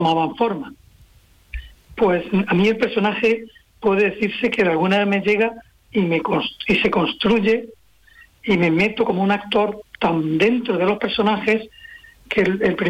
tomaban forma. Pues a mí el personaje puede decirse que de alguna vez me llega y se construye, y me meto como un actor tan dentro de los personajes que el